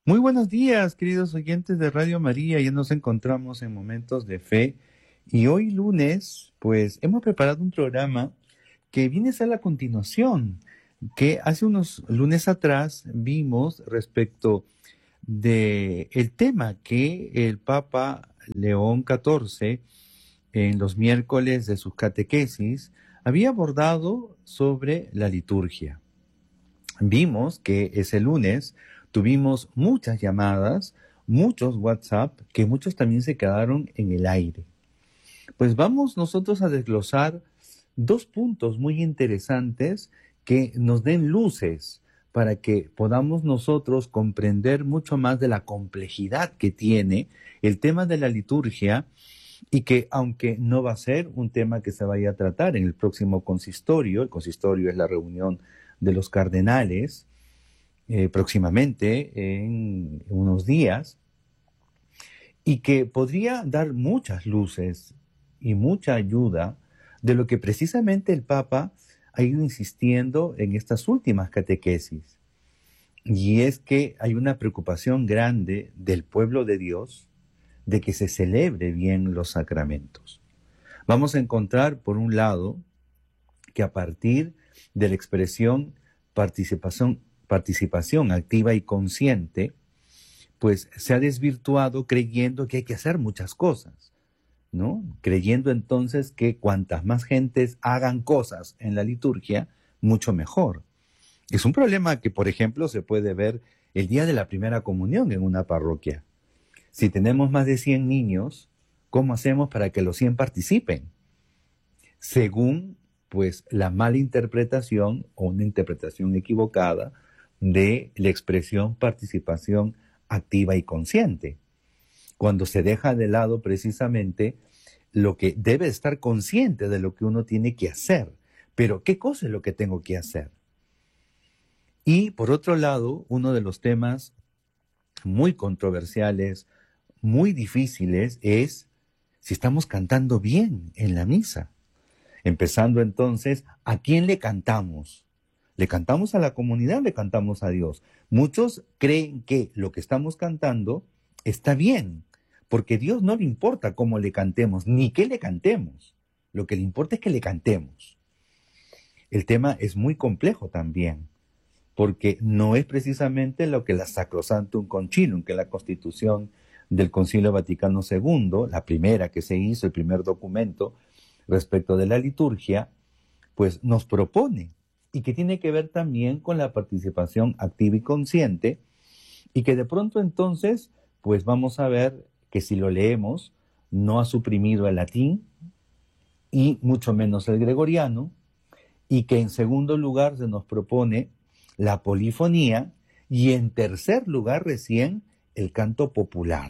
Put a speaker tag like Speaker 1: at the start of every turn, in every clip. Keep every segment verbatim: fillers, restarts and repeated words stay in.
Speaker 1: Muy buenos días, queridos oyentes de Radio María. Ya nos encontramos en Momentos de Fe y hoy lunes, pues hemos preparado un programa que viene a ser la continuación que hace unos lunes atrás vimos respecto de el tema que el Papa León catorce en los miércoles de sus catequesis había abordado sobre la liturgia. Vimos que ese lunes tuvimos muchas llamadas, muchos WhatsApp, que muchos también se quedaron en el aire. Pues vamos nosotros a desglosar dos puntos muy interesantes que nos den luces para que podamos nosotros comprender mucho más de la complejidad que tiene el tema de la liturgia y que aunque no va a ser un tema que se vaya a tratar en el próximo consistorio, el consistorio es la reunión de los cardenales, eh, próximamente en unos días, y que podría dar muchas luces y mucha ayuda de lo que precisamente el Papa ha ido insistiendo en estas últimas catequesis. Y es que hay una preocupación grande del pueblo de Dios de que se celebre bien los sacramentos. Vamos a encontrar, por un lado, que a partir de la expresión participación, participación activa y consciente, pues se ha desvirtuado creyendo que hay que hacer muchas cosas, ¿no? Creyendo entonces que cuantas más gentes hagan cosas en la liturgia, mucho mejor. Es un problema que, por ejemplo, se puede ver el día de la primera comunión en una parroquia. Si tenemos más de cien niños, ¿cómo hacemos para que los cien participen? Según, pues, la mala interpretación o una interpretación equivocada de la expresión participación activa y consciente. Cuando se deja de lado precisamente lo que debe estar consciente de lo que uno tiene que hacer. Pero, ¿qué cosa es lo que tengo que hacer? Y, por otro lado, uno de los temas muy controversiales, muy difíciles, es si estamos cantando bien en la misa. Empezando entonces, ¿a quién le cantamos? ¿Le cantamos a la comunidad o le cantamos a Dios? Muchos creen que lo que estamos cantando está bien, porque a Dios no le importa cómo le cantemos, ni qué le cantemos. Lo que le importa es que le cantemos. El tema es muy complejo también, porque no es precisamente lo que la Sacrosanctum Concilium, que es la Constitución del Concilio Vaticano segundo, la primera que se hizo, el primer documento respecto de la liturgia, pues nos propone, y que tiene que ver también con la participación activa y consciente, y que de pronto entonces, pues vamos a ver que si lo leemos, no ha suprimido el latín, y mucho menos el gregoriano, y que en segundo lugar se nos propone la polifonía, y en tercer lugar recién el canto popular.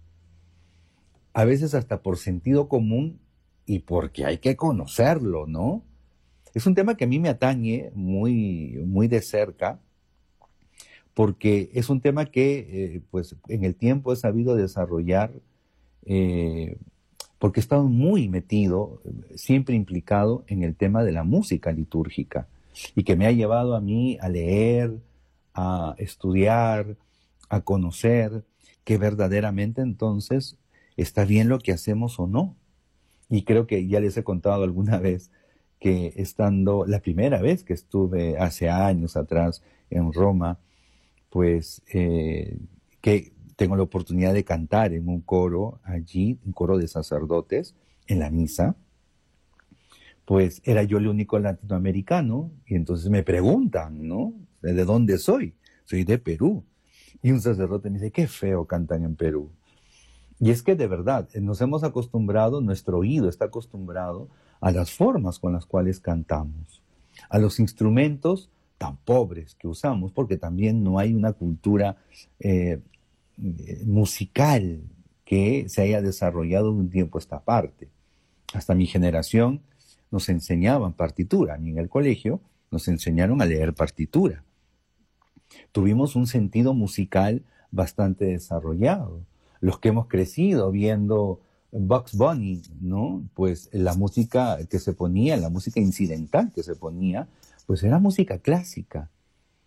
Speaker 1: A veces hasta por sentido común y porque hay que conocerlo, ¿no? Es un tema que a mí me atañe muy, muy de cerca, porque es un tema que eh, pues en el tiempo he sabido desarrollar, eh, porque he estado muy metido, siempre implicado en el tema de la música litúrgica, y que me ha llevado a mí a leer, a estudiar, a conocer que verdaderamente entonces está bien lo que hacemos o no. Y creo que ya les he contado alguna vez que estando, la primera vez que estuve hace años atrás en Roma, pues eh, que tengo la oportunidad de cantar en un coro allí, un coro de sacerdotes, en la misa, pues era yo el único latinoamericano, y entonces me preguntan, ¿no? ¿De dónde soy? Soy de Perú. Y un sacerdote me dice, qué feo cantan en Perú. Y es que de verdad, nos hemos acostumbrado, nuestro oído está acostumbrado a las formas con las cuales cantamos, a los instrumentos tan pobres que usamos, porque también no hay una cultura eh, musical que se haya desarrollado de un tiempo a esta parte. Hasta mi generación nos enseñaban partitura, ni en el colegio nos enseñaron a leer partitura. Tuvimos un sentido musical bastante desarrollado. Los que hemos crecido viendo Bugs Bunny, ¿no? Pues la música que se ponía, la música incidental que se ponía, pues era música clásica.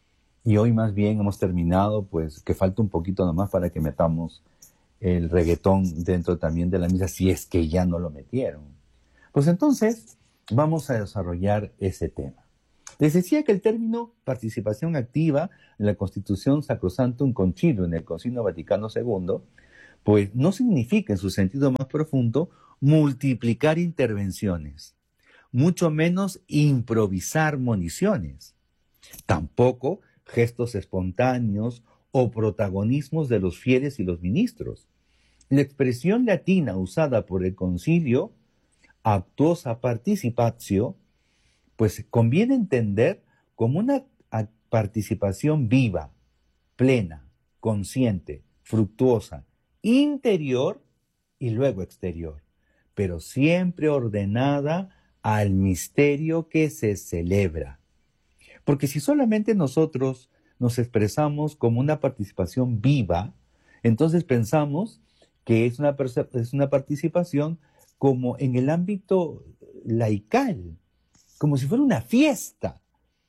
Speaker 1: Y hoy más bien hemos terminado, pues que falta un poquito nomás para que metamos el reggaetón dentro también de la misa, si es que ya no lo metieron. Pues entonces vamos a desarrollar ese tema. Les decía que el término participación activa en la Constitución Sacrosanctum Concilium en el Concilio Vaticano segundo, pues no significa en su sentido más profundo multiplicar intervenciones, mucho menos improvisar municiones, tampoco gestos espontáneos o protagonismos de los fieles y los ministros. La expresión latina usada por el concilio, actuosa participatio, pues conviene entender como una participación viva, plena, consciente, fructuosa, interior y luego exterior, pero siempre ordenada al misterio que se celebra. Porque si solamente nosotros nos expresamos como una participación viva, entonces pensamos que es una, es una participación como en el ámbito laical, como si fuera una fiesta.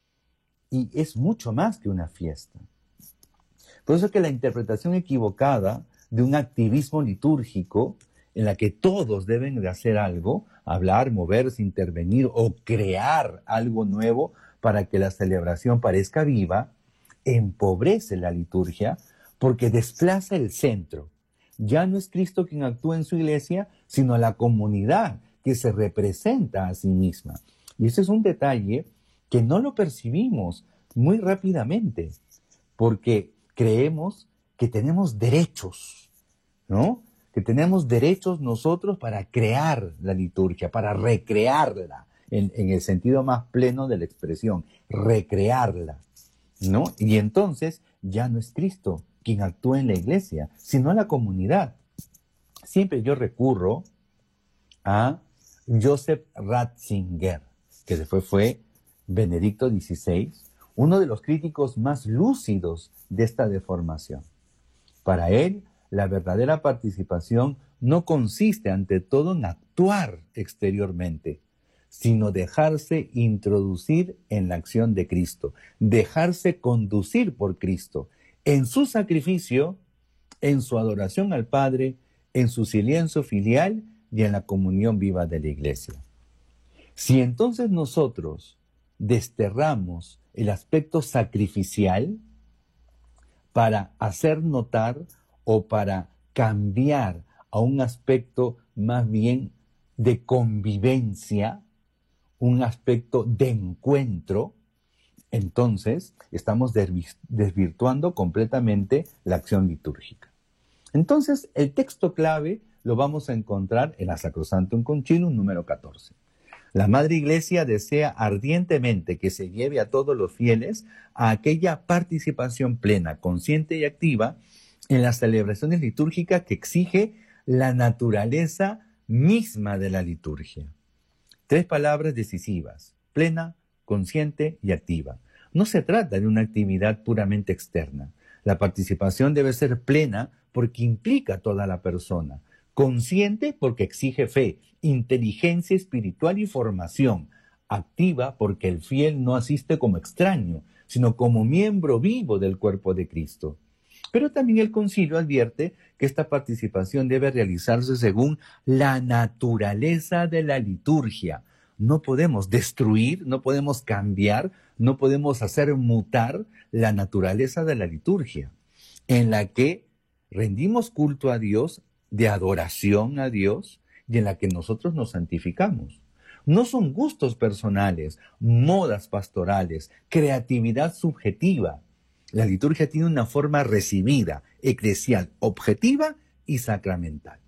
Speaker 1: Y es mucho más que una fiesta. Por eso es que la interpretación equivocada de un activismo litúrgico en la que todos deben de hacer algo, hablar, moverse, intervenir o crear algo nuevo para que la celebración parezca viva, empobrece la liturgia porque desplaza el centro. Ya no es Cristo quien actúa en su iglesia, sino la comunidad que se representa a sí misma. Y ese es un detalle que no lo percibimos muy rápidamente, porque creemos que tenemos derechos, ¿no? Que tenemos derechos nosotros para crear la liturgia, para recrearla, en, en el sentido más pleno de la expresión, recrearla, ¿no? Y entonces ya no es Cristo quien actúa en la iglesia, sino la comunidad. Siempre yo recurro a Joseph Ratzinger, que después fue Benedicto dieciséis, uno de los críticos más lúcidos de esta deformación. Para él, la verdadera participación no consiste ante todo en actuar exteriormente, sino dejarse introducir en la acción de Cristo, dejarse conducir por Cristo, en su sacrificio, en su adoración al Padre, en su silencio filial y en la comunión viva de la Iglesia. Si entonces nosotros desterramos el aspecto sacrificial para hacer notar o para cambiar a un aspecto más bien de convivencia, un aspecto de encuentro, entonces estamos desvirtuando completamente la acción litúrgica. Entonces, el texto clave lo vamos a encontrar en la Sacrosanctum Concilium número catorce. La Madre Iglesia desea ardientemente que se lleve a todos los fieles a aquella participación plena, consciente y activa en las celebraciones litúrgicas que exige la naturaleza misma de la liturgia. Tres palabras decisivas: plena, consciente y activa. No se trata de una actividad puramente externa. La participación debe ser plena porque implica a toda la persona, consciente porque exige fe, inteligencia espiritual y formación, activa porque el fiel no asiste como extraño, sino como miembro vivo del cuerpo de Cristo. Pero también el concilio advierte que esta participación debe realizarse según la naturaleza de la liturgia. No podemos destruir, no podemos cambiar, no podemos hacer mutar la naturaleza de la liturgia, en la que rendimos culto a Dios, de adoración a Dios, y en la que nosotros nos santificamos. No son gustos personales, modas pastorales, creatividad subjetiva. La liturgia tiene una forma recibida, eclesial, objetiva y sacramental.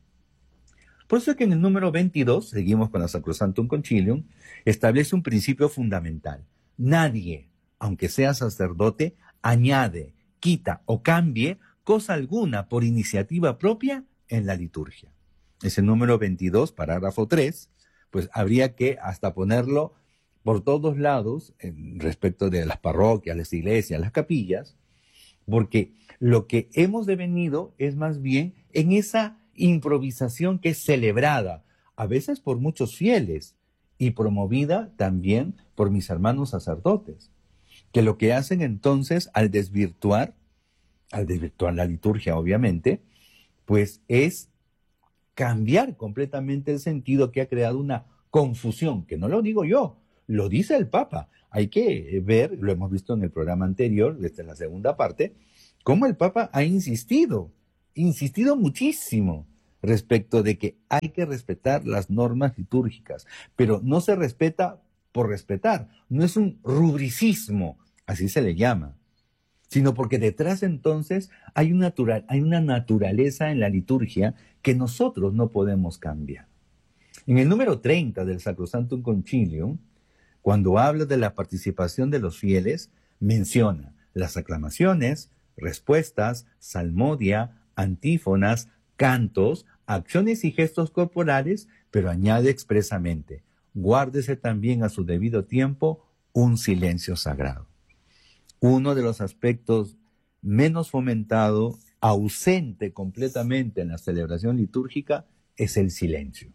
Speaker 1: Por eso es que en el número veintidós, seguimos con la Sacrosanctum Concilium, establece un principio fundamental. Nadie, aunque sea sacerdote, añade, quita o cambie cosa alguna por iniciativa propia en la liturgia. Ese número veintidós, parágrafo tres, pues habría que hasta ponerlo por todos lados en respecto de las parroquias, las iglesias, las capillas, porque lo que hemos devenido es más bien en esa improvisación que es celebrada, a veces por muchos fieles, y promovida también por mis hermanos sacerdotes. que lo que hacen entonces al desvirtuar, al desvirtuar la liturgia obviamente, pues es cambiar completamente el sentido, que ha creado una confusión, que no lo digo yo, lo dice el Papa. Hay que ver, lo hemos visto en el programa anterior, desde la segunda parte, cómo el Papa ha insistido, insistido muchísimo respecto de que hay que respetar las normas litúrgicas, pero no se respeta por respetar, no es un rubricismo, así se le llama, sino porque detrás entonces hay, un natural, hay una naturaleza en la liturgia que nosotros no podemos cambiar. En el número treinta del Sacrosanctum Concilium, cuando habla de la participación de los fieles, menciona las aclamaciones, respuestas, salmodia, antífonas, cantos, acciones y gestos corporales, pero añade expresamente, guárdese también a su debido tiempo un silencio sagrado. Uno de los aspectos menos fomentado, ausente completamente en la celebración litúrgica, es el silencio,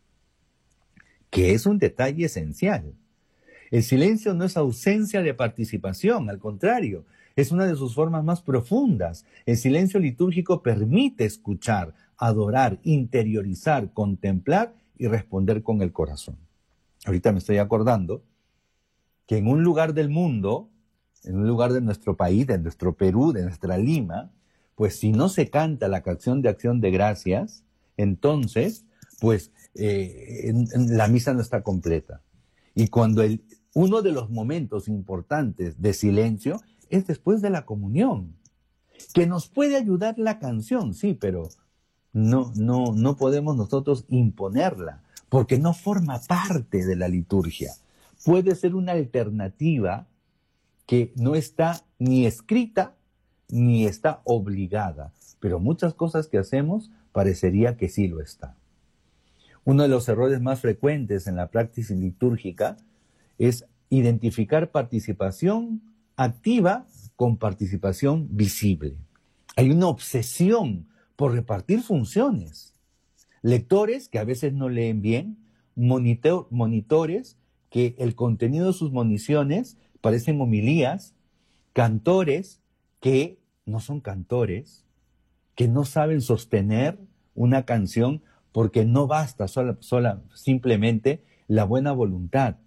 Speaker 1: que es un detalle esencial. El silencio no es ausencia de participación, al contrario, es una de sus formas más profundas. El silencio litúrgico permite escuchar, adorar, interiorizar, contemplar y responder con el corazón. Ahorita me estoy acordando que en un lugar del mundo, en un lugar de nuestro país, de nuestro Perú, de nuestra Lima, pues si no se canta la canción de acción de gracias, entonces, pues eh, en, en la misa no está completa. Y cuando el, uno de los momentos importantes de silencio es después de la comunión, que nos puede ayudar la canción, sí, pero no, no, no podemos nosotros imponerla, porque no forma parte de la liturgia. Puede ser una alternativa que no está ni escrita ni está obligada, pero muchas cosas que hacemos parecería que sí lo está. Uno de los errores más frecuentes en la práctica litúrgica es identificar participación activa con participación visible. Hay una obsesión por repartir funciones. Lectores que a veces no leen bien, monitor, monitores que el contenido de sus municiones parecen homilías, cantores que no son cantores, que no saben sostener una canción porque no basta sola, sola, simplemente la buena voluntad.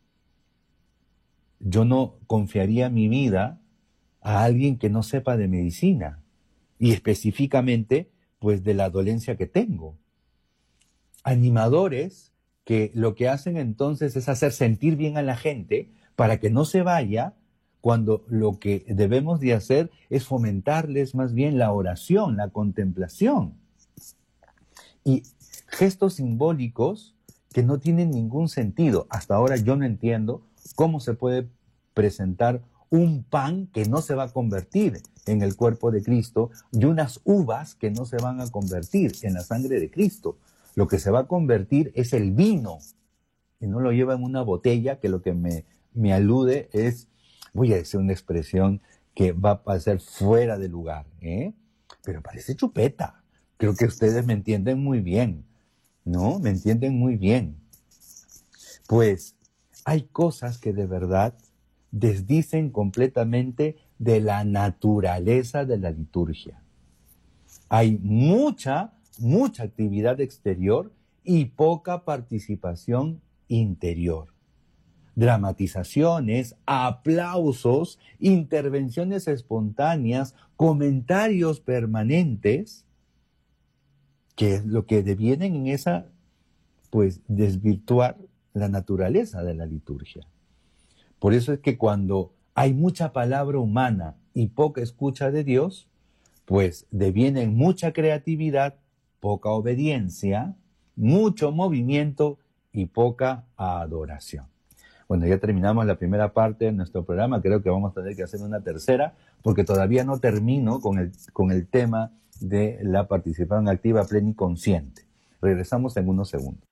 Speaker 1: Yo no confiaría mi vida a alguien que no sepa de medicina y específicamente pues de la dolencia que tengo. Animadores que lo que hacen entonces es hacer sentir bien a la gente para que no se vaya, cuando lo que debemos de hacer es fomentarles más bien la oración, la contemplación. Y gestos simbólicos que no tienen ningún sentido. Hasta ahora yo no entiendo cómo se puede presentar un pan que no se va a convertir en el cuerpo de Cristo y unas uvas que no se van a convertir en la sangre de Cristo. Lo que se va a convertir es el vino, y no lo lleva en una botella, que lo que me, me alude es, voy a decir una expresión que va a parecer fuera de lugar, ¿eh? Pero parece chupeta. Creo que ustedes me entienden muy bien, ¿no? Me entienden muy bien. Pues hay cosas que de verdad desdicen completamente de la naturaleza de la liturgia. Hay mucha, mucha actividad exterior y poca participación interior. Dramatizaciones, aplausos, intervenciones espontáneas, comentarios permanentes, que es lo que devienen en esa, pues, desvirtuar la naturaleza de la liturgia. Por eso es que cuando hay mucha palabra humana y poca escucha de Dios, pues devienen mucha creatividad, poca obediencia, mucho movimiento y poca adoración. Bueno, ya terminamos la primera parte de nuestro programa. Creo que vamos a tener que hacer una tercera, porque todavía no termino con el, con el tema de la participación activa, plena y consciente. Regresamos en unos segundos.